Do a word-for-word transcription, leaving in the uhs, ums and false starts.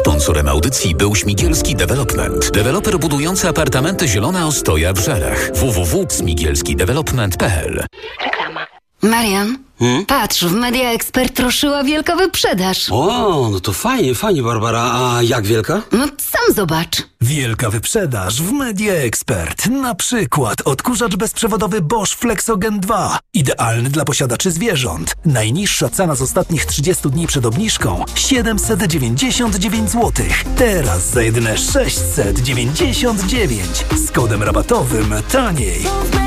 Sponsorem audycji był Śmigielski Development. Deweloper budujący apartamenty Zielona Ostoja w Żerach. w w w kropka śmigielski development kropka p l. Reklama. Marian, hmm? patrz, w Media Expert ruszyła wielka wyprzedaż. O, no to fajnie, fajnie, Barbara. A jak wielka? No sam zobacz. Wielka wyprzedaż w Media Expert. Na przykład odkurzacz bezprzewodowy Bosch Flexogen dwa. Idealny dla posiadaczy zwierząt. Najniższa cena z ostatnich trzydziestu dni przed obniżką siedemset dziewięćdziesiąt dziewięć złotych. Teraz za jedyne sześćset dziewięćdziesiąt dziewięć. Z kodem rabatowym taniej.